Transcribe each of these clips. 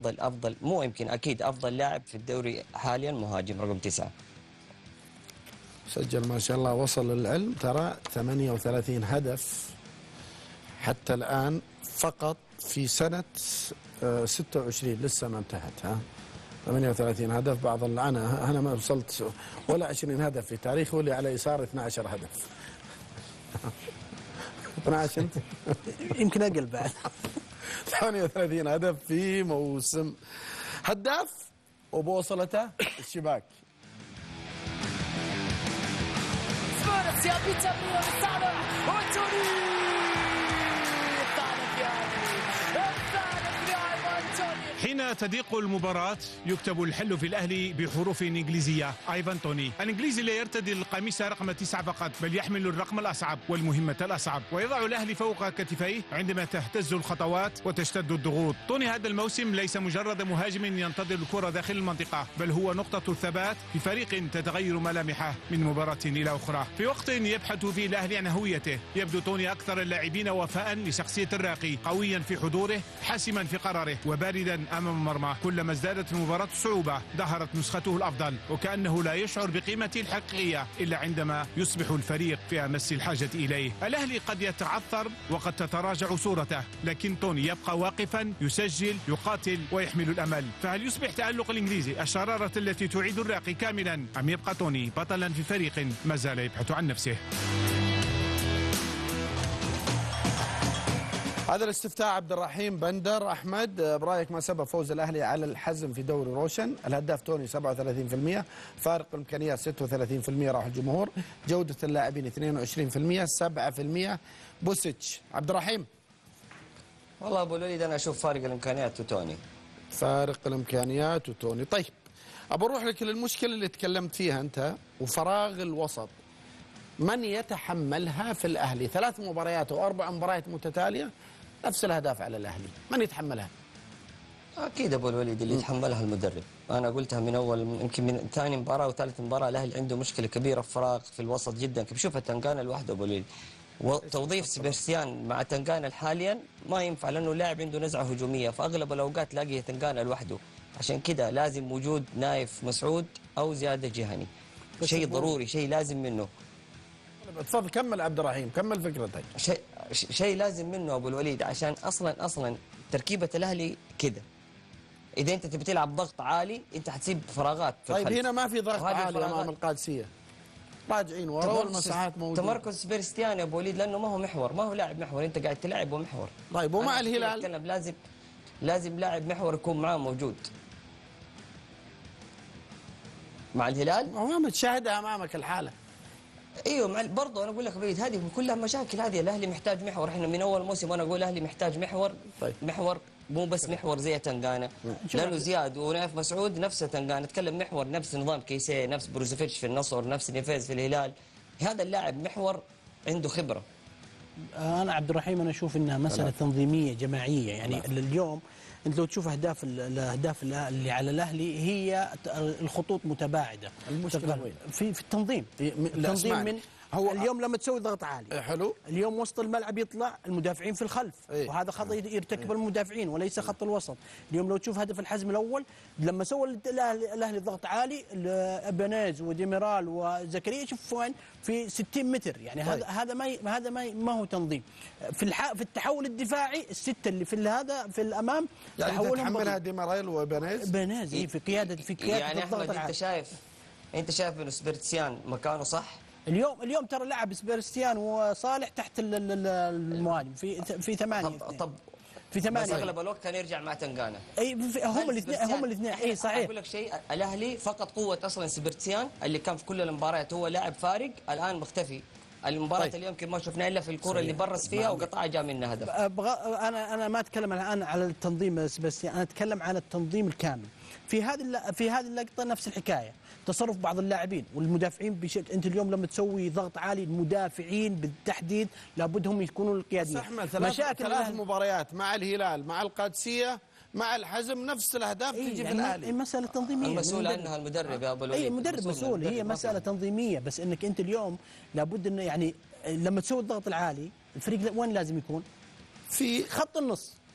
افضل مو يمكن اكيد افضل لاعب في الدوري حاليا مهاجم رقم 9. سجل ما شاء الله، وصل للعلم ترى 38 هدف حتى الآن فقط في سنة 26 لسه ما انتهت. 38 هدف. بعض أنا ما وصلت ولا 20 هدف في تاريخي، واللي على يسار 12 هدف. 12 أنت؟ يمكن أقل بعد. 38 هدف في موسم. هداف وبوصلته الشباك. حين تضيق المباراة يكتب الحل في الأهلي بحروف إنجليزية. أيفان توني الإنجليزي لا يرتدي القميص رقم 9 فقط، بل يحمل الرقم الأصعب والمهمة الأصعب، ويضع الأهلي فوق كتفيه عندما تهتز الخطوات وتشتد الضغوط. توني هذا الموسم ليس مجرد مهاجم ينتظر الكرة داخل المنطقة، بل هو نقطة الثبات في فريق تتغير ملامحه من مباراة إلى أخرى. في وقت يبحث فيه الأهلي عن هويته، يبدو توني أكثر اللاعبين وفاء لشخصية الراقي، قويا في حضوره، حاسما في قراره، وباردا أمام المرمى. كلما ازدادت المباراة صعوبة ظهرت نسخته الأفضل، وكأنه لا يشعر بقيمته الحقيقية إلا عندما يصبح الفريق في أمس الحاجة إليه. الأهلي قد يتعثر وقد تتراجع صورته، لكن توني يبقى واقفا، يسجل، يقاتل ويحمل الأمل. فهل يصبح تألق الإنجليزي الشرارة التي تعيد الراقي كاملا، أم يبقى توني بطلا في فريق ما زال يبحث عن نفسه؟ هذا الاستفتاء عبد الرحيم بندر. أحمد، برأيك ما سبب فوز الأهلي على الحزم في دوري روشن؟ الهداف توني 37%، فارق الإمكانيات 36% راح الجمهور، جودة اللاعبين 22%، 7% بوسيتش. عبد الرحيم. والله أبو الوليد أنا أشوف فارق الإمكانيات وتوني. فارق الإمكانيات وتوني. طيب أبو أروح لك للمشكلة اللي تكلمت فيها أنت وفراغ الوسط. من يتحملها في الأهلي؟ 3 مباريات و4 مباريات متتالية نفس الأهداف على الأهلي، من يتحملها؟ أكيد أبو الوليد اللي يتحملها المدرب. أنا قلتها من أول، يمكن من ثاني مباراة وثالث مباراة الأهلي عنده مشكلة كبيرة، فراغ في الوسط جدا. شوف تنقانا لوحده أبو الوليد، وتوظيف سبيرسيان مع تنقانا حاليا ما ينفع، لأنه لاعب عنده نزعة هجومية، فأغلب الأوقات تلاقي تنقانا لوحده. عشان كده لازم وجود نايف مسعود أو زيادة جهني، شيء ضروري، شيء لازم منه. تفضل كمل عبد الرحيم، كمل فكرتك. شيء لازم منه ابو الوليد، عشان اصلا تركيبه الاهلي كده. اذا انت تبي تلعب ضغط عالي انت حتسيب فراغات في طيب الخلف. هنا ما في ضغط عالي امام القادسيه، راجعين ورا والمساحات موجوده. تمركز سبيرستيان يا ابو وليد، لانه ما هو محور، ما هو لاعب محور، انت قاعد تلعب ومحور. طيب ومع الهلال لازم لاعب محور يكون معاه موجود. مع الهلال ما متشاهدها امامك الحاله. ايوه برضه انا اقول لك بعيد، هذه كلها مشاكل. هذه الاهلي محتاج محور، احنا من اول موسم وانا اقول الاهلي محتاج محور. طيب. محور مو بس محور زي تنقانه، لانه زياد ونايف مسعود نفس تنقانه، نتكلم محور نفس نظام كيسيه، نفس بروزوفيتش في النصر، نفس نيفيز في الهلال. هذا اللاعب محور عنده خبره. انا عبد الرحيم انا اشوف انها مساله تنظيميه جماعيه، يعني اليوم انت لو تشوف الاهداف اللي على الاهلي هي الخطوط متباعده. المشكله وين؟ في التنظيم. التنظيم من هو اليوم لما تسوي ضغط عالي حلو، اليوم وسط الملعب يطلع المدافعين في الخلف، وهذا خطا يرتكب المدافعين وليس خط الوسط. اليوم لو تشوف هدف الحزم الاول لما سوى الاهلي ضغط عالي، ابناز وديميرال وزكريا شوف وين في 60 متر، يعني هذا ما هو تنظيم. في التحول الدفاعي السته اللي في الامام يعني تحملها ديميرال وبناز في قياده يعني الضغط العالي. انت شايف انه سبيرتسيان مكانه صح؟ اليوم ترى لعب سبيرستيان وصالح تحت المهاجم في 8. طب في 8 بس اغلب الوقت كان يرجع مع تنقانه. اي هم الاثنين اي صحيح. اقول لك شيء، الاهلي فقط قوه اصلا سبيرتسيان اللي كان في كل المباريات هو لاعب فارق، الان مختفي. المباراة اللي يمكن ما شفناها الا في الكرة اللي برز فيها وقطعها جاء منها هدف. انا ما اتكلم الان على التنظيم بس انا اتكلم عن التنظيم الكامل. في هذه اللقطة نفس الحكاية، تصرف بعض اللاعبين والمدافعين بشكل. انت اليوم لما تسوي ضغط عالي المدافعين بالتحديد لابد هم يكونوا القياديين. مشاكل 3 مباريات مع الهلال مع القادسية مع الحزم نفس الاهداف تجي في الاهلي. مساله تنظيميه، المسؤول عنها المدرب يا ابو الوليد. اي المدرب مسؤول، هي مساله تنظيميه. بس انك انت اليوم لابد انه يعني لما تسوي الضغط العالي الفريق وين لازم يكون؟ في خط النص.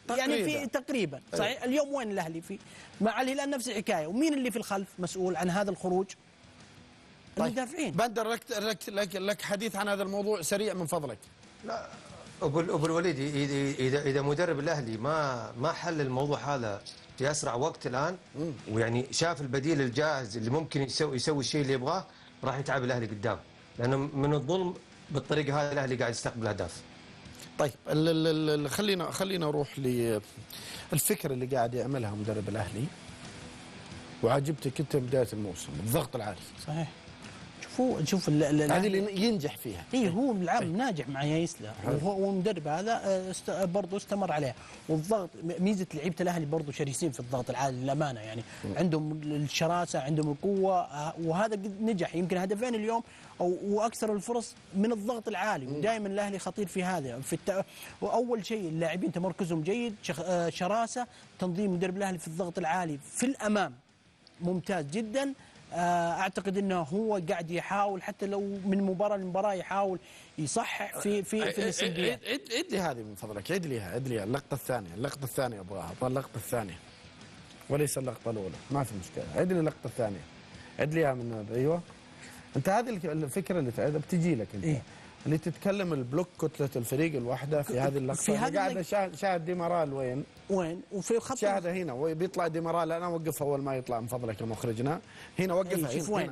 يعني في تقريبا صحيح. اليوم وين الاهلي فيه؟ مع الهلال نفس الحكايه، ومين اللي في الخلف مسؤول عن هذا الخروج؟ المدافعين. بندر لك حديث عن هذا الموضوع سريع من فضلك. لا ابو الوليد، اذا مدرب الاهلي ما حل الموضوع هذا في اسرع وقت الان، ويعني شاف البديل الجاهز اللي ممكن يسوي الشيء اللي يبغاه، راح يتعب الاهلي قدام، لانه من الظلم بالطريقه هذه الاهلي قاعد يستقبل اهداف. طيب خلينا نروح للفكره اللي قاعد يعملها مدرب الاهلي، وعجبتك انت بدايه الموسم الضغط العالي. صحيح. شوف هذه اللي ينجح فيها. هو العام ناجح مع يايسلا، وهو المدرب هذا برضه استمر عليها. والضغط ميزه لعيبه الاهلي برضه شرسين في الضغط العالي للامانه، يعني عندهم الشراسه، عندهم القوه، وهذا نجح. يمكن هدفين اليوم واكثر الفرص من الضغط العالي، ودائما الاهلي خطير في هذا. واول شيء اللاعبين تمركزهم جيد، شراسه، تنظيم مدرب الاهلي في الضغط العالي في الامام ممتاز جدا. اعتقد انه هو قاعد يحاول حتى لو من مباراه لمباراه يحاول يصحح في السلبيات. عد لي هذه من فضلك، عد لي اللقطه الثانيه ابغاها، اللقطه الثانيه وليس اللقطه الاولى، ما في مشكله. عد لي اللقطه الثانيه، عد لي اياها من ايوه. انت هذه الفكره اللي تعيدها بتجي لك انت. إيه؟ اللي تتكلم البلوك كتله الفريق الواحده في هذه اللقطه. في هذه قاعده شاهد ديمارال وين وفي خط شاهده هنا، وبيطلع ديمارال. انا اوقفها اول ما يطلع من فضلك يا مخرجنا. هنا وقفها. شوف وين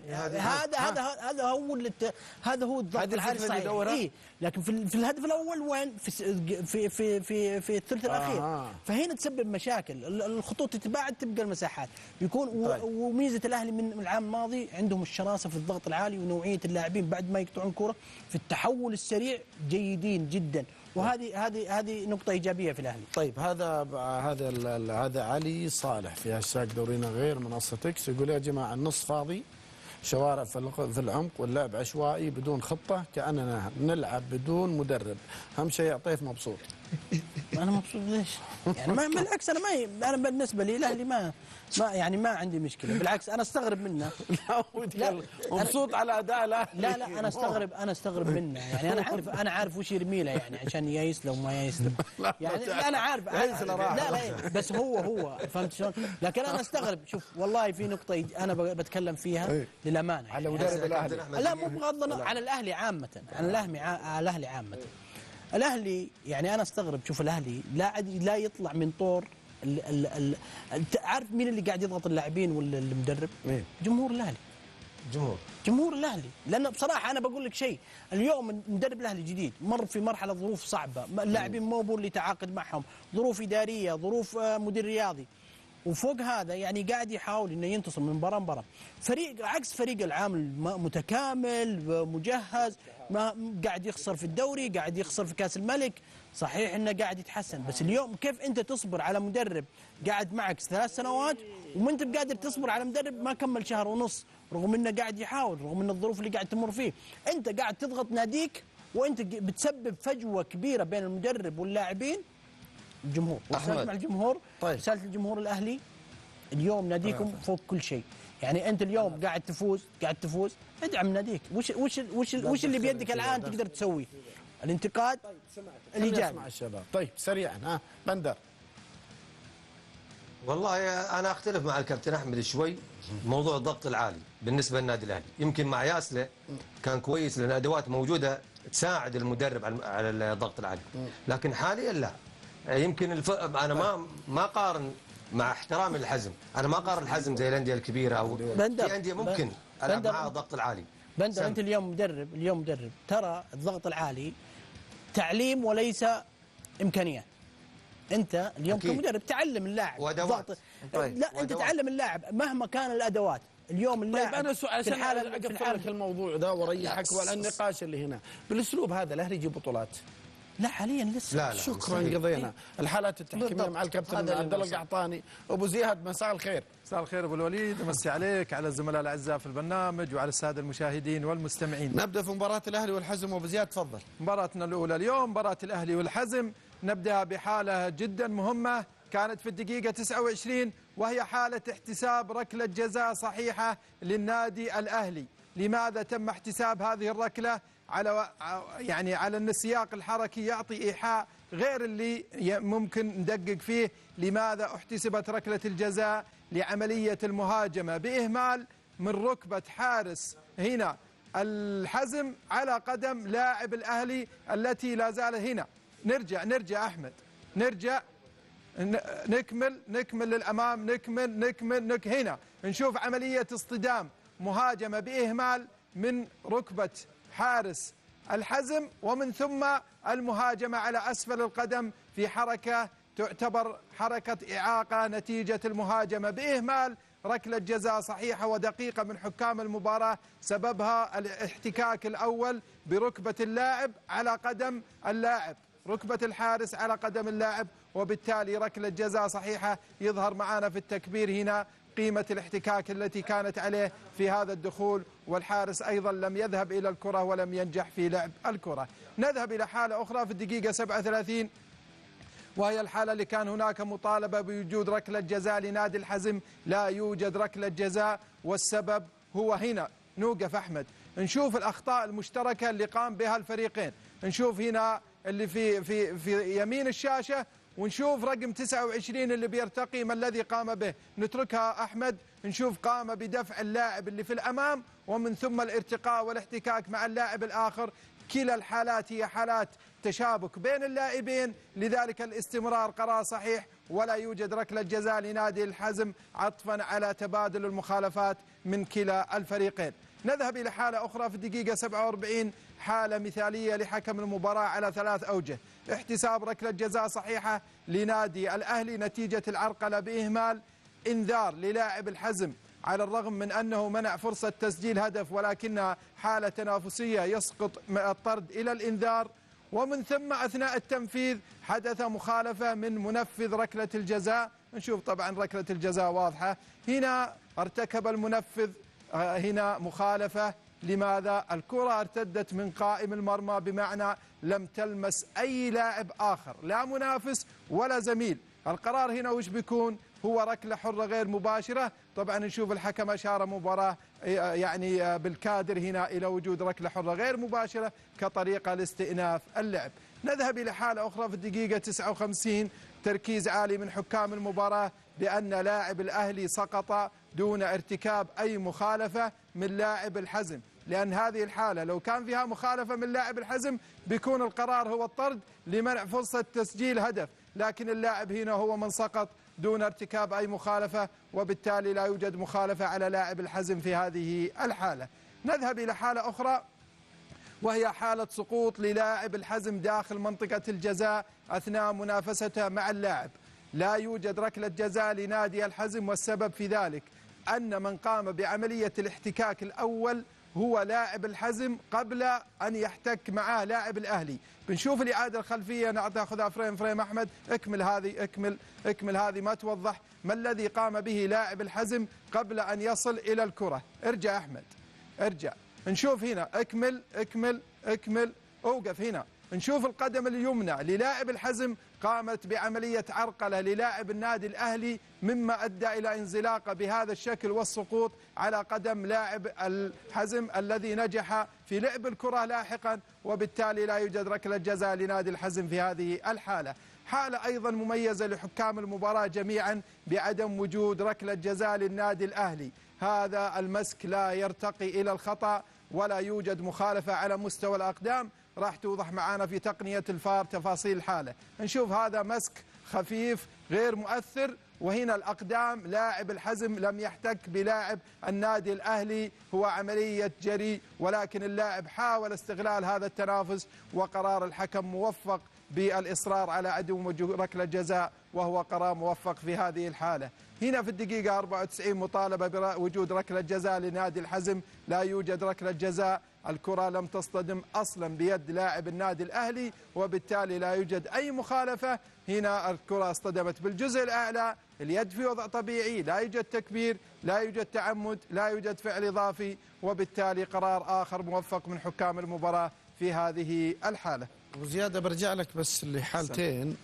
هذا هو الضغط العالي الصحيح. لكن في الهدف الاول وين؟ في الثلث الاخير. فهنا تسبب مشاكل، الخطوط تتباعد، تبقى المساحات يكون وميزه الاهلي من العام الماضي عندهم الشراسه في الضغط العالي، ونوعيه اللاعبين بعد ما يقطعون الكره في التحول السريع جيدين جدا. وهذه نقطة إيجابية في الأهلي. طيب هذا علي صالح في هاشتاج دورينا غير منصة إكس، يقول يا جماعة النص فاضي، شوارع في العمق، واللعب عشوائي بدون خطة، كأننا نلعب بدون مدرب. أهم شيء عطيف مبسوط. أنا مبسوط ليش؟ يعني ما بالعكس، أنا بالنسبة لي الأهلي ما عندي مشكلة، بالعكس أنا استغرب منه. لا مبسوط على أداء الأهلي. لا أنا استغرب منه، يعني أنا عارف وش يرمي له، يعني عشان يسلم وما يسلم. يعني أنا عارف. لا بس هو فهمت شلون؟ لكن أنا استغرب. شوف والله في نقطة أنا بتكلم فيها للأمانة على مدرب الأهلي. لا مو بغض النظر على الأهلي عامة، الأهلي يعني أنا استغرب. شوف الأهلي لا يطلع من طور عارف مين اللي قاعد يضغط اللاعبين ولا المدرب؟ جمهور الأهلي. جمهور الأهلي. لأنه بصراحة أنا بقول لك شيء، اليوم مدرب الأهلي جديد مر في مرحلة ظروف صعبة، اللاعبين مو اللي تعاقد معهم، ظروف إدارية، ظروف مدير رياضي، وفوق هذا يعني قاعد يحاول انه ينتصر من مباراه. فريق عكس فريق العام متكامل مجهز، ما قاعد يخسر في الدوري، قاعد يخسر في كاس الملك. صحيح انه قاعد يتحسن، بس اليوم كيف انت تصبر على مدرب قاعد معك 3 سنوات وما انت بقادر تصبر على مدرب ما كمل شهر ونص، رغم انه قاعد يحاول، رغم ان الظروف اللي قاعد تمر فيه. انت قاعد تضغط ناديك، وانت بتسبب فجوه كبيره بين المدرب واللاعبين. الجمهور رسالة مع الجمهور. طيب. رسالة الجمهور الأهلي اليوم ناديكم فوق كل شيء. يعني أنت اليوم قاعد تفوز ادعم ناديك. وش اللي بيدك الآن تقدر تسويه؟ الانتقاد الإيجابي. مع الشباب. طيب سريعا بندر. والله أنا أختلف مع الكابتن أحمد شوي موضوع الضغط العالي بالنسبة للنادي الأهلي. يمكن مع ياسله كان كويس لأن أدوات موجودة تساعد المدرب على الضغط العالي، لكن حاليا لا. يمكن انا ما قارن، مع احترامي للحزم، انا ما قارن الحزم زي الانديه الكبيره او في انديه ممكن العب معها الضغط العالي. بندر انت اليوم مدرب، ترى الضغط العالي تعليم وليس امكانيات. انت اليوم أكيد. كمدرب تعلم اللاعب وادوات. طيب. لا انت تعلم اللاعب مهما كان الادوات. اليوم اللاعب. طيب انا سؤال عشان اقفل لك الموضوع ده وريحك والنقاش اللي هنا بالاسلوب هذا الاهلي يجيب بطولات؟ لا حاليا لسه. لا شكرا قضينا الحالات التحكيميه مع الكابتن عبد الله القحطاني. ابو زياد مساء الخير. مساء الخير ابو الوليد، امسي عليك على الزملاء الاعزاء في البرنامج وعلى الساده المشاهدين والمستمعين. نبدا في مباراه الاهلي والحزم. وابو زياد تفضل. مباراتنا الاولى اليوم مباراه الاهلي والحزم، نبدا بحاله جدا مهمه كانت في الدقيقه 29، وهي حاله احتساب ركله جزاء صحيحه للنادي الاهلي. لماذا تم احتساب هذه الركله؟ على ان السياق الحركي يعطي ايحاء غير اللي ممكن ندقق فيه لماذا احتسبت ركلة الجزاء لعملية المهاجمة بإهمال من ركبة حارس هنا الحزم على قدم لاعب الأهلي التي لا زال هنا. نرجع أحمد، نرجع نكمل للأمام، نكمل هنا نشوف عملية اصطدام مهاجمة بإهمال من ركبة حارس الحزم، ومن ثم المهاجمة على أسفل القدم في حركة تعتبر حركة إعاقة نتيجة المهاجمة بإهمال. ركلة جزاء صحيحة ودقيقة من حكام المباراة، سببها الاحتكاك الأول بركبة اللاعب على قدم اللاعب، ركبة الحارس على قدم اللاعب، وبالتالي ركلة جزاء صحيحة. يظهر معنا في التكبير هنا قيمة الاحتكاك التي كانت عليه في هذا الدخول، والحارس أيضا لم يذهب إلى الكرة ولم ينجح في لعب الكرة. نذهب إلى حالة أخرى في الدقيقة 37، وهي الحالة اللي كان هناك مطالبة بوجود ركلة جزاء لنادي الحزم. لا يوجد ركلة جزاء، والسبب هو هنا. نوقف أحمد نشوف الأخطاء المشتركة اللي قام بها الفريقين. نشوف هنا اللي في يمين الشاشة، ونشوف رقم 29 اللي بيرتقي ما الذي قام به. نتركها أحمد، نشوف قام بدفع اللاعب اللي في الأمام، ومن ثم الارتقاء والاحتكاك مع اللاعب الآخر. كلا الحالات هي حالات تشابك بين اللاعبين، لذلك الاستمرار قرار صحيح، ولا يوجد ركلة جزاء لنادي الحزم عطفا على تبادل المخالفات من كلا الفريقين. نذهب إلى حالة أخرى في الدقيقة 47، حالة مثالية لحكم المباراة على 3 أوجه. احتساب ركلة جزاء صحيحة لنادي الأهلي نتيجة العرقلة بإهمال، إنذار للاعب الحزم على الرغم من أنه منع فرصة تسجيل هدف، ولكنها حالة تنافسية يسقط الطرد إلى الإنذار، ومن ثم أثناء التنفيذ حدث مخالفة من منفذ ركلة الجزاء. نشوف طبعا ركلة الجزاء واضحة هنا، ارتكب المنفذ هنا مخالفة. لماذا؟ الكرة ارتدت من قائم المرمى، بمعنى لم تلمس أي لاعب آخر، لا منافس ولا زميل. القرار هنا وش بيكون؟ هو ركلة حرة غير مباشرة. طبعا نشوف الحكم أشار مباراة يعني بالكادر هنا إلى وجود ركلة حرة غير مباشرة كطريقة لاستئناف اللعب. نذهب إلى حالة أخرى في الدقيقة 59، تركيز عالي من حكام المباراة بأن لاعب الأهلي سقط دون ارتكاب أي مخالفة من لاعب الحزم، لأن هذه الحالة لو كان فيها مخالفة من لاعب الحزم بيكون القرار هو الطرد لمنع فرصة تسجيل هدف، لكن اللاعب هنا هو من سقط دون ارتكاب أي مخالفة، وبالتالي لا يوجد مخالفة على لاعب الحزم في هذه الحالة. نذهب إلى حالة أخرى، وهي حالة سقوط للاعب الحزم داخل منطقة الجزاء أثناء منافسته مع اللاعب. لا يوجد ركلة جزاء لنادي الحزم، والسبب في ذلك أن من قام بعملية الاحتكاك الأول هو لاعب الحزم قبل أن يحتك معاه لاعب الأهلي. بنشوف الإعادة الخلفية، ناخذها فريم أحمد، اكمل هذه ما توضح ما الذي قام به لاعب الحزم قبل أن يصل إلى الكرة. ارجع أحمد، ارجع نشوف هنا، اكمل اوقف هنا. نشوف القدم اليمنى للاعب الحزم قامت بعملية عرقلة للاعب النادي الأهلي، مما أدى إلى انزلاقه بهذا الشكل والسقوط على قدم لاعب الحزم الذي نجح في لعب الكرة لاحقا، وبالتالي لا يوجد ركلة جزاء لنادي الحزم في هذه الحالة. حالة أيضا مميزة لحكام المباراة جميعا بعدم وجود ركلة جزاء للنادي الأهلي. هذا المسك لا يرتقي إلى الخطأ، ولا يوجد مخالفة على مستوى الأقدام. راح توضح معنا في تقنية الفار تفاصيل الحالة. نشوف هذا مسك خفيف غير مؤثر، وهنا الأقدام لاعب الحزم لم يحتك بلاعب النادي الأهلي، هو عملية جري، ولكن اللاعب حاول استغلال هذا التنافس، وقرار الحكم موفق بالإصرار على عدم وجود ركلة جزاء، وهو قرار موفق في هذه الحالة. هنا في الدقيقة 94 مطالبة بوجود ركلة جزاء لنادي الحزم، لا يوجد ركلة جزاء. الكرة لم تصطدم أصلا بيد لاعب النادي الأهلي، وبالتالي لا يوجد أي مخالفة. هنا الكرة اصطدمت بالجزء الأعلى، اليد في وضع طبيعي، لا يوجد تكبير، لا يوجد تعمد، لا يوجد فعل إضافي، وبالتالي قرار آخر موفق من حكام المباراة في هذه الحالة. وزيادة برجع لك بس لحالتين.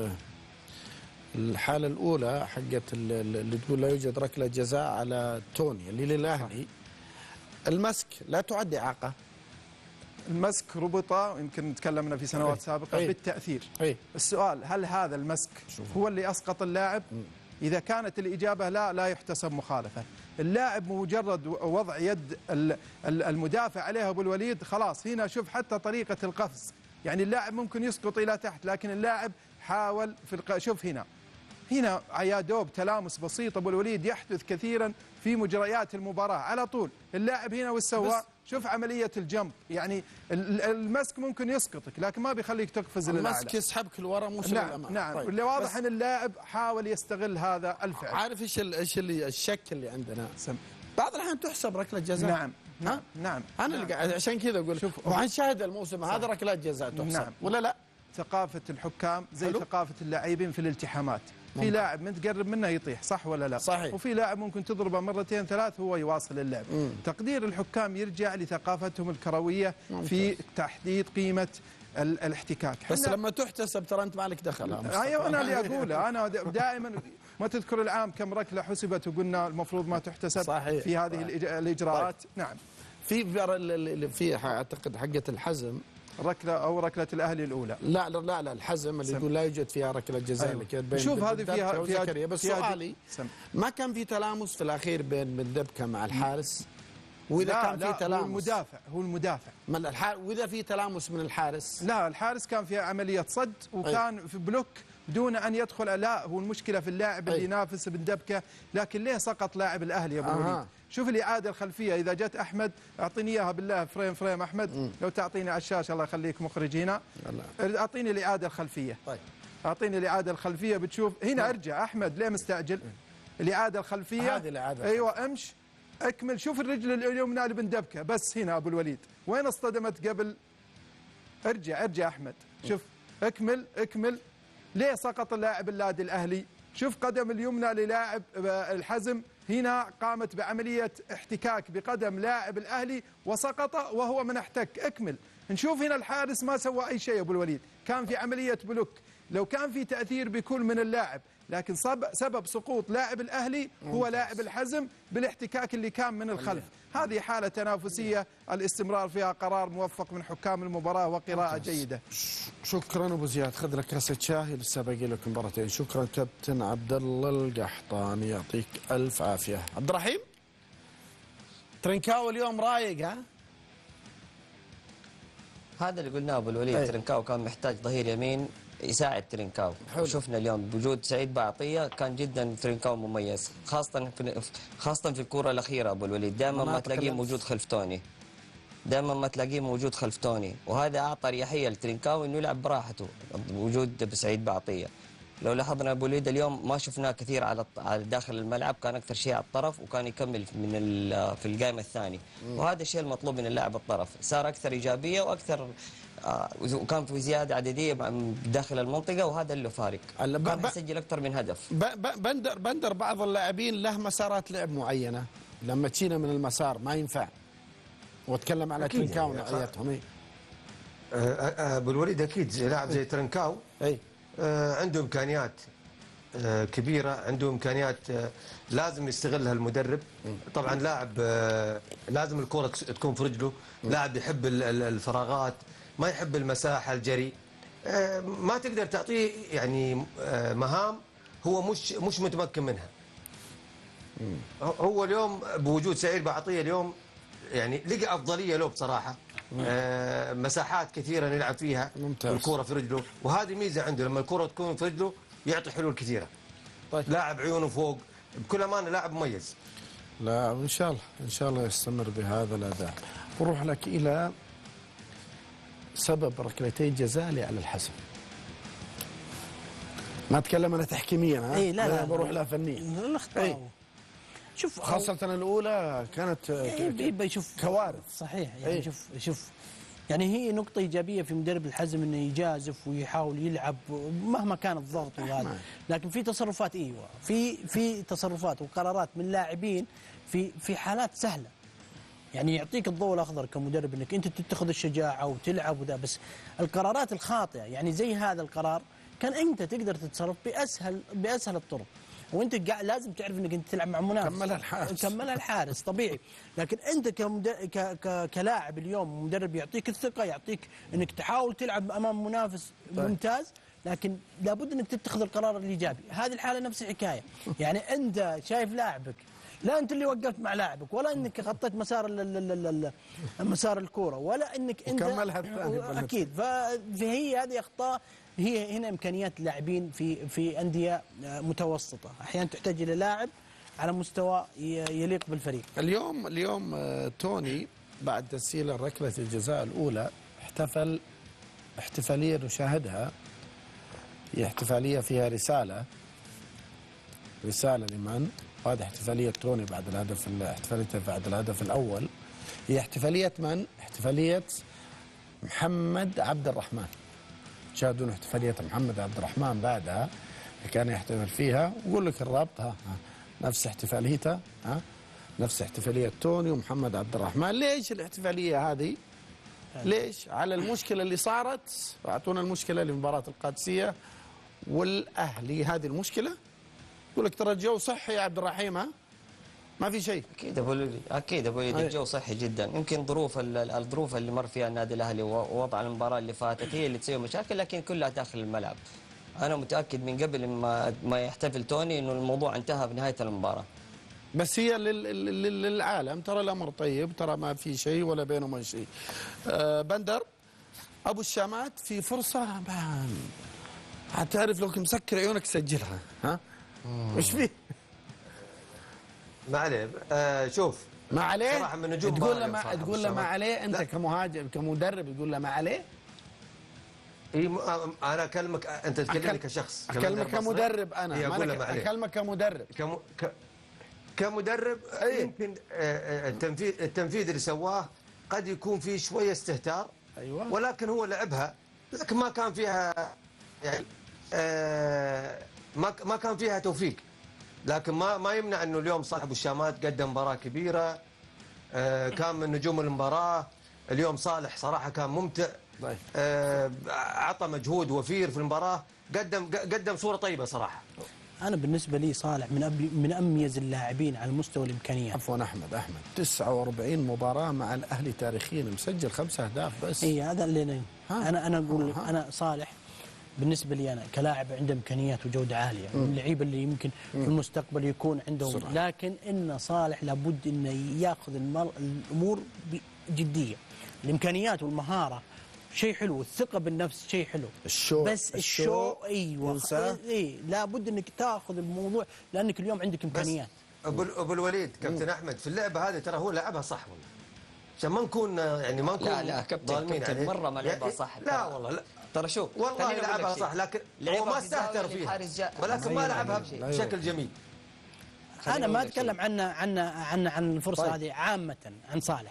الحالة الأولى حقت اللي تقول لا يوجد ركلة جزاء على توني اللي للأهلي، المسك لا تعد إعاقة، المسك ربط، يمكن تكلمنا في سنوات سابقة بالتأثير. السؤال: هل هذا المسك هو اللي أسقط اللاعب؟ إذا كانت الإجابة لا يحتسب مخالفة. اللاعب مجرد وضع يد المدافع عليه أبو الوليد خلاص، هنا شوف حتى طريقة القفز، يعني اللاعب ممكن يسقط إلى تحت، لكن اللاعب حاول شوف هنا عيادوب تلامس بسيط أبو الوليد يحدث كثيرا في مجريات المباراة على طول. اللاعب هنا والسواء شوف عملية الجمب، يعني المسك ممكن يسقطك لكن ما بيخليك تقفز للأعلى. المسك يسحبك لورا مش للأمام. نعم. طيب. اللي واضح أن اللاعب حاول يستغل هذا الفعل. عارف ايش اللي الشك اللي عندنا؟ بعض الأحيان تحسب ركلة جزاء. نعم. أنا اللي عشان كذا أقول وهنشاهد الموسم هذا ركلات جزاء تحسب ولا لا؟ ثقافة الحكام زي ثقافة اللاعبين في الالتحامات. في لاعب من تقرب منه يطيح، صح ولا لا؟ صحيح. وفي لاعب ممكن تضربه مرتين ثلاث هو يواصل اللعب. تقدير الحكام يرجع لثقافتهم الكروية في تحديد قيمة الاحتكاك. بس لما تحتسب ترى أنت ما لك دخل. أيوة أنا اللي أقوله، أنا دائما ما تذكر العام كم ركلة حسبت وقلنا المفروض ما تحتسب. صحيح. في هذه الإجراءات. طيب. نعم. في أعتقد حقة الحزم ركلة الأهلي الأولى. لا الحزم اللي يقول لا يوجد فيها ركلة جزاء. أيوة. شوف هذه فيها بس سؤالي ما كان في تلامس في الأخير بين دبكة مع الحارس؟ وإذا كان في تلامس هو المدافع وإذا في تلامس من الحارس؟ لا، الحارس كان في عملية صد وكان في بلوك دون أن يدخل. لا، هو المشكلة في اللاعب اللي ينافس بن دبكة، لكن ليه سقط لاعب الأهلي يا أبو الوليد؟ شوف الإعادة الخلفية إذا جت أحمد، أعطيني إياها بالله فريم أحمد. لو تعطيني على الشاشة الله يخليك مخرج هنا، أعطيني الإعادة الخلفية. طيب. أعطيني الإعادة الخلفية بتشوف هنا. ارجع أحمد، ليه مستعجل؟ الإعادة الخلفية هذه الإعادة. أيوة امش أكمل. شوف الرجل اليمنى لبن دبكة بس هنا أبو الوليد وين اصطدمت قبل. ارجع أحمد، شوف اكمل. ليه سقط اللاعب النادي الأهلي؟ شوف قدم اليمنى للاعب الحزم هنا قامت بعملية احتكاك بقدم لاعب الأهلي وسقط وهو من احتك. اكمل. نشوف هنا الحارس ما سوى أي شيء أبو الوليد، كان في عملية بلوك. لو كان في تأثير بكل من اللاعب، لكن سبب سقوط لاعب الأهلي هو لاعب الحزم بالاحتكاك اللي كان من الخلف. هذه حالة تنافسية الاستمرار فيها قرار موفق من حكام المباراة وقراءة جيدة. شكرا أبو زياد، خذ لك كاسة شاي، لسه باقي لك مباراتين. شكرا كابتن عبد الله القحطاني، يعطيك ألف عافية. عبد الرحيم، ترنكاو اليوم رايق ها؟ هذا اللي قلناه ابو الوليد. ترنكاو كان محتاج ظهير يمين يساعد ترينكاو. شفنا اليوم بوجود سعيد بعطية كان جدا ترينكاو مميز، خاصة في الكرة الأخيرة أبو الوليد. دائما ما تلاقيه موجود خلف توني، وهذا أعطى ريحية لترينكاو إنه يلعب براحته بوجود بسعيد بعطية. لو لاحظنا أبو الوليد اليوم ما شفناه كثير على داخل الملعب، كان أكثر شيء على الطرف وكان يكمل في القائمة الثاني، وهذا الشيء المطلوب من اللاعب الطرف. صار أكثر إيجابية وأكثر وكان في زيادة عددية داخل المنطقة، وهذا اللي فارق. كان يسجل أكثر من هدف. بندر بعض اللاعبين له مسارات لعب معينة، لما تشينا من المسار ما ينفع. واتكلم على ترنكاو نوعيتهم. ابو الوليد اكيد لاعب زي ترنكاو عنده امكانيات كبيرة، عنده امكانيات لازم يستغلها المدرب. طبعا لاعب لازم الكرة تكون في رجله، لاعب يحب الفراغات، ما يحب المساحة الجري. ما تقدر تعطيه يعني مهام هو مش متمكن منها. هو اليوم بوجود سعيد بعطية اليوم يعني لقى أفضلية له بصراحة. مساحات كثيرة يلعب فيها، الكرة في رجله، وهذه ميزة عنده لما الكرة تكون في رجله يعطي حلول كثيرة. طيب. لاعب عيونه فوق، بكل أمانة لاعب مميز. لا إن شاء الله يستمر بهذا الأداء. بروح لك إلى سبب ركلتي جزاء على الحسم. ما أتكلم أنا تحكيميا، لا بروح لها فنيا. الأخطاء شوف خاصة الأولى كانت يشوف كوارث. صحيح يعني شوف يعني هي نقطة إيجابية في مدرب الحزم إنه يجازف ويحاول يلعب مهما كان الضغط وهذا، لكن في تصرفات في تصرفات وقرارات من لاعبين في حالات سهلة، يعني يعطيك الضوء الأخضر كمدرب إنك أنت تتخذ الشجاعة وتلعب وذا، بس القرارات الخاطئة يعني زي هذا القرار كان أنت تقدر تتصرف بأسهل الطرق. وانت لازم تعرف انك انت تلعب مع منافس. كملها الحارس طبيعي. لكن انت كلاعب اليوم مدرب يعطيك الثقه، يعطيك انك تحاول تلعب امام منافس ممتاز، لكن لابد انك تتخذ القرار الايجابي. هذه الحاله نفس الحكايه. يعني انت شايف لاعبك، لا انت اللي وقفت مع لاعبك، ولا انك خطيت مسار الكوره، ولا انك انت وكملها الثاني اكيد. فهي هذه اخطاء. هي هنا امكانيات اللاعبين في انديه متوسطه، احيانا تحتاج الى لاعب على مستوى يليق بالفريق. اليوم توني بعد تسجيل ركله الجزاء الاولى احتفل احتفاليه نشاهدها. هي احتفاليه فيها رساله لمن؟ هذه احتفاليه توني بعد الهدف، احتفاليته بعد الهدف الاول. هي احتفاليه من؟ احتفاليه محمد عبد الرحمن. شاهدون احتفاليه محمد عبد الرحمن بعدها كان يحتفل فيها، ويقول لك الربط نفس احتفاليته، نفس احتفاليه توني ومحمد عبد الرحمن. ليش الاحتفاليه هذه؟ ليش؟ على المشكله اللي صارت. اعطونا المشكله اللي في مباراه القادسيه والاهلي. هذه المشكله يقول لك ترى الجو صحي يا عبد الرحيم، ما في شيء. اكيد ابو وليد، اكيد ابو وليد، الجو صحي جدا. يمكن الظروف اللي مر فيها النادي الاهلي ووضع المباراه اللي فاتت هي اللي تسوي مشاكل، لكن كلها داخل الملعب. انا متاكد من قبل ما يحتفل توني انه الموضوع انتهى بنهايه المباراه. بس هي للعالم ترى الامر طيب، ترى ما في شيء ولا بينهم شيء. بندر ابو الشامات في فرصه هتعرف لو كنت مسكر عيونك سجلها. وش فيه؟ ما عليه. شوف ما عليه صراحه من نجوم تقول له ما عليه. انت كمهاجم كمدرب تقول له ما عليه. انا اكلمك، انت تكلمني كشخص، اكلمك كمدرب. انا اكلمك كمدرب. كمدرب يمكن التنفيذ اللي سواه قد يكون فيه شويه استهتار. ايوه، ولكن هو لعبها، لكن ما كان فيها يعني ما كان فيها توفيق. لكن ما يمنع انه اليوم صاحب الشامات قدم مباراه كبيره، كان من نجوم المباراه. اليوم صالح صراحه كان ممتع، عطى مجهود وفير في المباراه، قدم صوره طيبه صراحه. انا بالنسبه لي صالح من اميز اللاعبين على مستوى الامكانيات. عفوا احمد 49 مباراه مع الاهلي تاريخيا، مسجل 5 أهداف بس. اي هذا اللي انا اقول. انا صالح بالنسبه لي انا كلاعب عنده امكانيات وجوده عاليه، من اللعيبه اللي يمكن في المستقبل يكون عندهم، لكن ان صالح لابد انه ياخذ الامور بجديه. الامكانيات والمهاره شيء حلو، الثقه بالنفس شيء حلو، بس الشو ايوه لابد انك تاخذ الموضوع، لانك اليوم عندك امكانيات. ابو الوليد كابتن احمد في اللعبه هذه ترى هو لعبها صح والله، عشان ما نكون يعني ما نكون لا كابتن مره ما لعبها صح. لا والله لا ترى شوف والله لعبها صح، لكن هو ما استهتر فيها، ولكن ما لعبها بشكل جميل. انا ما اتكلم عن الفرصه هذه عامه، عن صالح.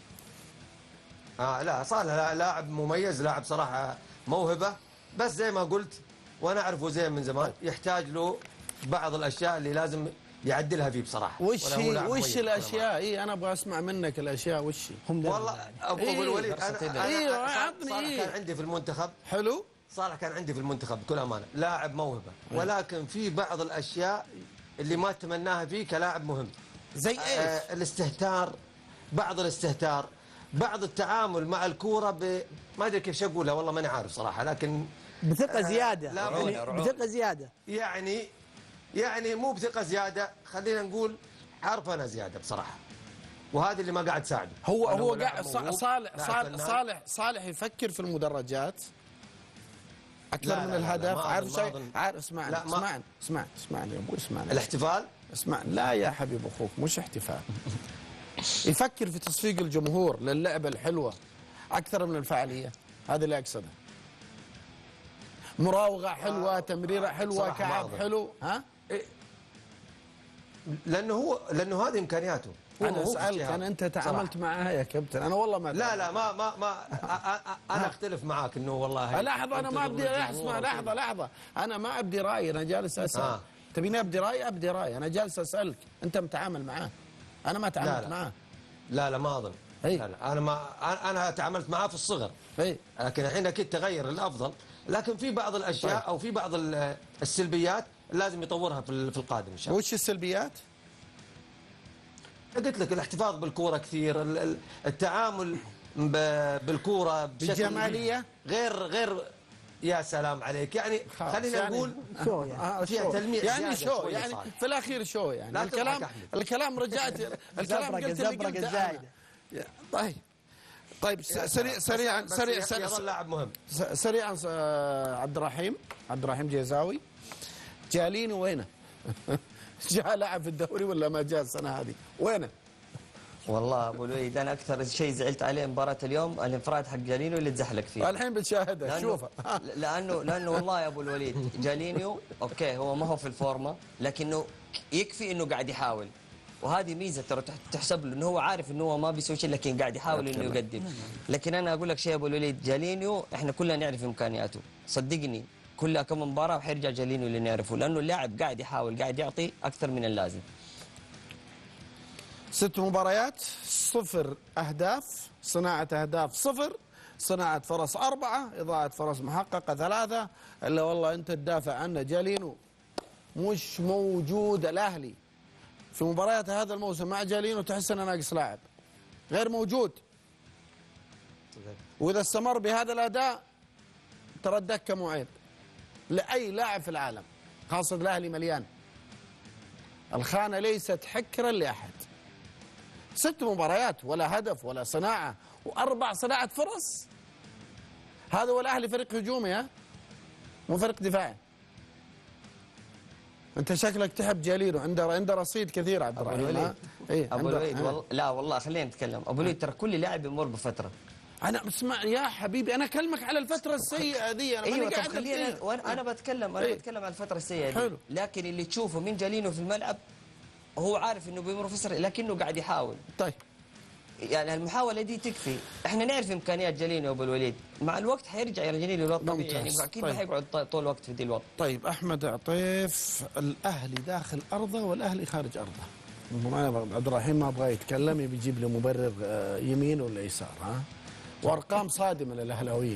لا صالح لاعب مميز، لاعب صراحه موهبه، بس زي ما قلت وانا اعرفه زين من زمان، يحتاج له بعض الاشياء اللي لازم يعدلها فيه بصراحه. وش الاشياء؟ انا ابغى اسمع منك الاشياء. وش والله ابو الوليد انا صالح كان عندي في المنتخب حلو. صالح كان عندي في المنتخب بكل امانه، لاعب موهبه، ولكن في بعض الاشياء اللي ما اتمناها فيه كلاعب مهم. زي ايش؟ الاستهتار، بعض الاستهتار، بعض التعامل مع الكوره ما ادري كيف اقولها والله ماني عارف صراحه، لكن بثقه زياده. بثقه زياده، يعني مو بثقه زياده، خلينا نقول حرفنه زياده بصراحه، وهذا اللي ما قاعد تساعده. هو قاعد صالح يفكر في المدرجات اكثر من الهدف. عارف شيء؟ عارف اسمعني يا ابوي، اسمعني. الاحتفال؟ لا يا حبيب اخوك، مش احتفال. يفكر في تصفيق الجمهور للعبه الحلوه اكثر من الفعاليه. هذا اللي اقصده. مراوغه حلوه، تمريره حلوه، كعب حلو. لانه هذه امكانياته. انا اسالك، انت تعاملت معها يا كابتن؟ انا والله ما لا ما انا اختلف معاك انه والله. لحظه، انا ما ابدي اسمع. لحظه انا ما ابدي راي، انا جالس اسال. تبيني ابدي راي؟ انا جالس اسالك، انت متعامل معاه؟ انا ما تعاملت معاه. لا ما اظن. لا انا تعاملت معاه في الصغر، لكن الحين اكيد تغير الافضل، لكن في بعض الاشياء او في بعض السلبيات لازم يطورها في القادم ان شاء الله. وش السلبيات؟ قلت لك الاحتفاظ بالكوره كثير، التعامل بالكوره بشكل بجماليه غير يا سلام عليك، يعني خلينا يعني نقول شو يعني فيها تلميع يعني زيادة شو شوية يعني صار. في الاخير شو يعني لا الكلام تضحك أحمد. الكلام رجعت الكلام قلت اللي الزبرقة قلته الزايدة. أنا. طيب سريعا بس يظل لاعب مهم. سريعا عبد الرحيم جيزاوي جاليني وينه؟ جاء لعب في الدوري ولا ما جاء السنه هذه؟ وينه؟ والله ابو الوليد انا اكثر شيء زعلت عليه مباراه اليوم الانفراد حق جالينيو اللي تزحلق فيه. الحين بتشاهده شوفه. لانه والله يا ابو الوليد جالينيو اوكي هو ما هو في الفورمه، لكنه يكفي انه قاعد يحاول، وهذه ميزه ترى تحسب له، انه هو عارف انه هو ما بيسوي شيء لكن قاعد يحاول انه يقدم. لكن انا اقول لك شيء يا ابو الوليد، جالينيو احنا كلنا نعرف امكانياته، صدقني كلها كم مباراه وحيرجع جالينيو اللي نعرفه، لانه اللاعب قاعد يحاول قاعد يعطي اكثر من اللازم. 6 مباريات 0 أهداف، صناعة أهداف 0، صناعة فرص 4، إضاعة فرص محققة 3. إلا والله أنت تدافع عنه جالينو مش موجود. الأهلي في مباريات هذا الموسم مع جالينو تحس أنه ناقص لاعب، غير موجود. وإذا استمر بهذا الأداء ترى الدكة مو عيب لأي لاعب في العالم، خاصة الأهلي مليان، الخانة ليست حكرا لأحد. 6 مباريات ولا هدف ولا صناعة و4 صناعة فرص. هذا هو الأهلي فريق هجومي، ها مو فريق دفاعي. أنت شكلك تحب جالينو، عنده رصيد كثير عبد الرحيم. ابو الوليد لا والله خلينا نتكلم. ابو الوليد ترى كل لاعب يمر بفتره. انا اسمع يا حبيبي، انا اكلمك على الفتره السيئه ذي. انا ايوه طب خلينا وانا بتكلم عن الفتره السيئه دي. حلو. لكن اللي تشوفه من جالينو في الملعب هو عارف انه بيمر فتره لكنه قاعد يحاول. طيب يعني المحاوله دي تكفي. احنا نعرف امكانيات جالينو يا ابو الوليد، مع الوقت حيرجع يا جالينو للوضع الطبيعي، يعني اكيد ما حيقعد طول الوقت في دي الوضع. طيب احمد عطيف، الاهلي داخل ارضه والاهلي خارج ارضه. انا عبد الرحيم ما ابغى يتكلم، يبي يجيب لي مبرر يمين ولا يسار، ها؟ وارقام صادمه للاهلاويين.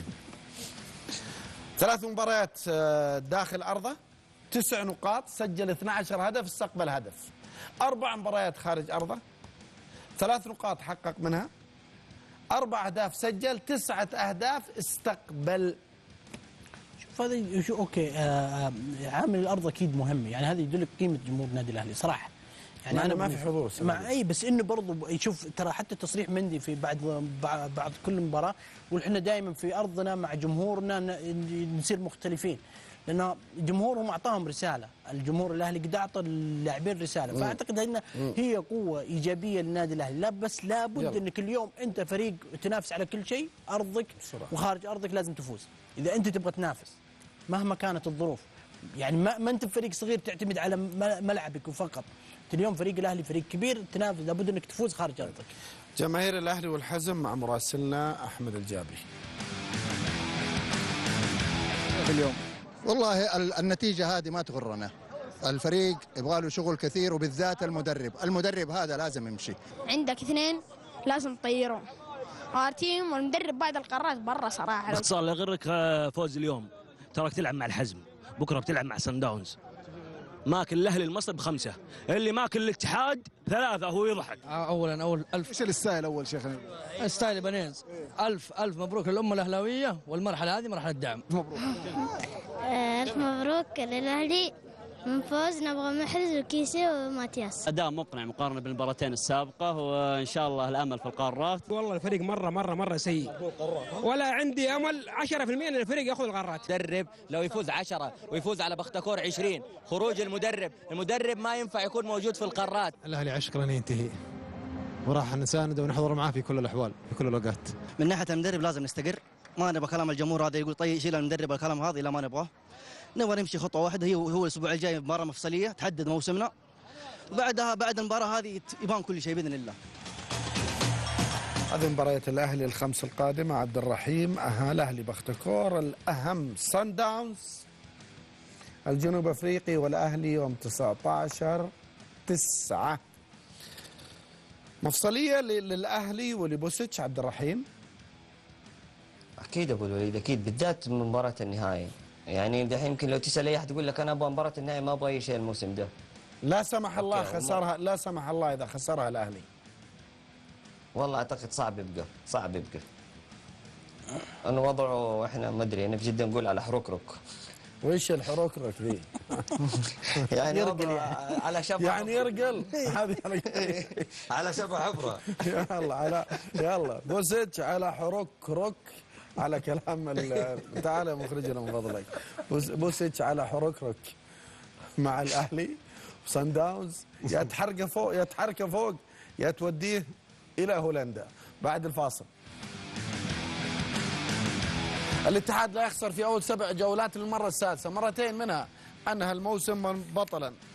3 مباريات داخل ارضه 9 نقاط، سجل 12 هدف، استقبل هدف. 4 مباريات خارج ارضه 3 نقاط حقق منها، 4 أهداف سجل، 9 أهداف استقبل. شوف هذا شو اوكي عامل الارض اكيد مهم، يعني هذا يدلك قيمه جمهور النادي الاهلي صراحه. يعني انا ما في حضور مع اي، بس انه برضه يشوف ترى حتى تصريح مندي في بعد كل مباراه يقول احنا دائما في ارضنا مع جمهورنا نصير مختلفين، لان جمهورهم اعطاهم رساله، الجمهور الاهلي قد اعطى اللاعبين رساله، فاعتقد ان هي قوه ايجابيه للنادي الاهلي. لا بس لابد انك اليوم انت فريق تنافس على كل شيء، ارضك وخارج ارضك لازم تفوز اذا انت تبغى تنافس مهما كانت الظروف. يعني ما انت فريق صغير تعتمد على ملعبك وفقط، اليوم فريق الاهلي فريق كبير تنافس، لابد انك تفوز خارج ارضك. جماهير الاهلي والحزم مع مراسلنا احمد الجابري. اليوم والله النتيجه هذه ما تغرنا، الفريق يبغى له شغل كثير، وبالذات المدرب هذا لازم يمشي. عندك 2 لازم تطيرهم، وارتيم والمدرب بعد القرارات برا صراحه. باختصار لا يغرك فوز اليوم، تراك تلعب مع الحزم، بكره بتلعب مع سان داونز. ماكل الاهلي المصري ب5، اللي ماكل الاتحاد 3 هو يضحك. اولا الف ايش الستايل اول شيخنا؟ ستايل بنيز. الف مبروك للامه الاهلاويه، والمرحله هذه مرحله دعم. مبروك. الف مبروك للاهلي من فوز، نبغى محرز وكيسي وماتياس. اداء مقنع مقارنه بالمباراتين السابقه، وان شاء الله الامل في القارات. والله الفريق مره سيء، ولا عندي امل 10% ان الفريق ياخذ القارات. مدرب لو يفوز 10 ويفوز على بختكور 20، خروج المدرب ما ينفع يكون موجود في القارات. الاهلي عشق لن ينتهي، وراح نسانده ونحضر معاه في كل الاحوال في كل الاوقات. من ناحيه المدرب لازم نستقر، ما نبغى كلام الجمهور هذا يقول طيب شيل المدرب، الكلام هذا لا ما نبغاه. نبغى نمشي خطوه واحده، هو الاسبوع الجاي مباراه مفصليه تحدد موسمنا، بعد المباراه هذه يبان كل شيء باذن الله. هذه مباريات الاهلي ال5 القادمه عبد الرحيم. الاهلي بختكور، الاهم سان داونز الجنوب افريقي، والاهلي يوم 19/9. مفصليه للاهلي ولبوسيتش عبد الرحيم. اكيد ابو الوليد اكيد، بالذات من مباراه النهائي. يعني دحين يمكن لو تسال اي احد يقول لك انا ابغى مباراه النهائي، ما ابغى اي شيء الموسم ده. لا سمح الله خسرها، لا سمح الله اذا خسرها الاهلي. والله اعتقد صعب يبقى، صعب يبقى. انه وضعه احنا ما ادري، انا في جده نقول على حركرك. وش الحركرك ذي؟ يعني يرقل على شبه يعني يرقل هذه على شبه حفره. يلا يلا بوسيتش على حركرك، على كلام تعال يا مخرجنا من فضلك. بوسيتش على حركرك مع الاهلي وصن داونز، يا تحرقه فوق يا تحركه فوق يا توديه الى هولندا. بعد الفاصل. الاتحاد لا يخسر في اول 7 جولات للمره السادسه، مرتين منها انهى الموسم بطلا